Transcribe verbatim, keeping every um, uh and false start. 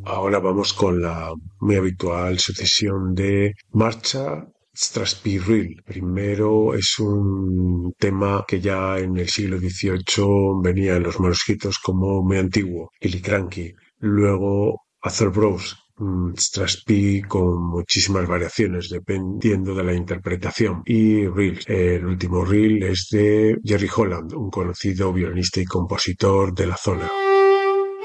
Ahora vamos con la muy habitual sucesión de marcha, Strathspey Reel. Primero es un tema que ya en el siglo dieciocho venía en los manuscritos como muy antiguo, Killiecrankie. Luego Arthur Brooks, mm, Strathspey con muchísimas variaciones dependiendo de la interpretación. Y Reel, el último Reel es de Jerry Holland, un conocido violinista y compositor de la zona.